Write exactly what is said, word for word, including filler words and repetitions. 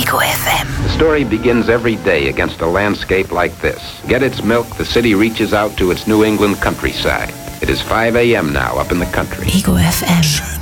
Ego F M. The story begins every day against a landscape like this. Get its milk, the city reaches out to its New England countryside. It is five a.m. now up in the country. Ego F M. Schön